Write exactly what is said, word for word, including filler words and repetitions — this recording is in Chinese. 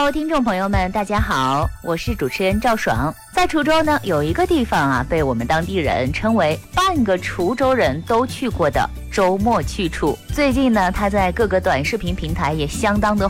Hello， 听众朋友们，大家好，我是主持人赵爽。在滁州呢，有一个地方啊，被我们当地人称为半个滁州人都去过的周末去处。最近呢，它在各个短视频平台也相当的